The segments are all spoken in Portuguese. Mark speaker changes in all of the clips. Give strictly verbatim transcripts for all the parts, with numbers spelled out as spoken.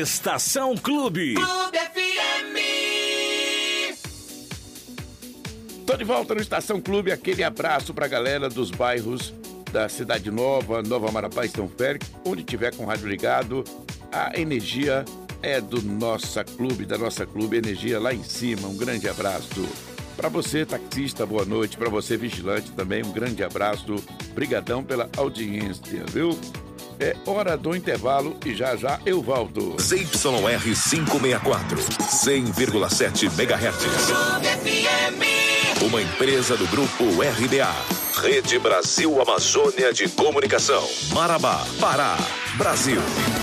Speaker 1: Estação Clube.
Speaker 2: Clube F M.
Speaker 3: Tô de volta no Estação Clube. Aquele abraço pra galera dos bairros da Cidade Nova, Nova Marabá, São Félix, onde tiver com o rádio ligado. A energia é do nossa clube, da nossa clube, energia lá em cima. Um grande abraço. Para você, taxista, boa noite. Para você, vigilante, também um grande abraço. Brigadão pela audiência, viu? É hora do intervalo e já já eu volto.
Speaker 4: Z Y R quinhentos e sessenta e quatro, cem vírgula sete megahertz. Uma empresa do grupo R B A. Rede Brasil Amazônia de Comunicação. Marabá, Pará, Brasil.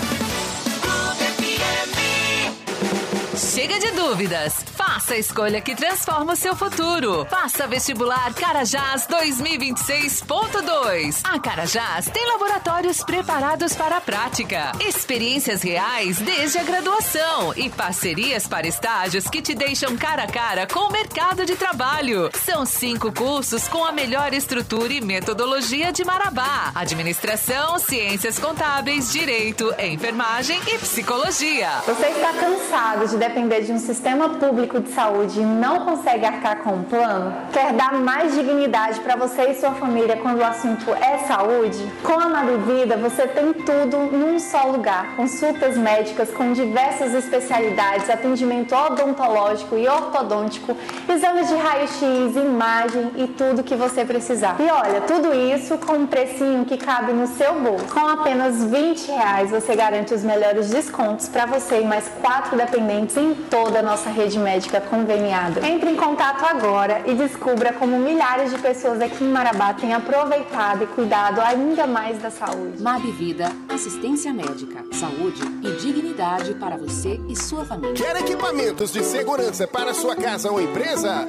Speaker 5: Chega de dúvidas. Faça a escolha que transforma o seu futuro. Faça vestibular Carajás dois mil e vinte e seis ponto dois. A Carajás tem laboratórios preparados para a prática, experiências reais desde a graduação e parcerias para estágios que te deixam cara a cara com o mercado de trabalho. São cinco cursos com a melhor estrutura e metodologia de Marabá: administração, ciências contábeis, direito, enfermagem e psicologia.
Speaker 6: Você está cansado de depender de um sistema público de saúde e não consegue arcar com um plano? Quer dar mais dignidade para você e sua família quando o assunto é saúde? Com a Mabivida você tem tudo num só lugar. Consultas médicas com diversas especialidades, atendimento odontológico e ortodôntico, exames de raio-x, imagem e tudo que você precisar. E olha, tudo isso com um precinho que cabe no seu bolso. Com apenas vinte reais você garante os melhores descontos para você e mais quatro dependentes em toda a nossa rede médica conveniada. Entre em contato agora e descubra como milhares de pessoas aqui em Marabá têm aproveitado e cuidado ainda mais da saúde.
Speaker 7: Mabivida, assistência médica, saúde e dignidade para você e sua família.
Speaker 8: Quer equipamentos de segurança para sua casa ou empresa?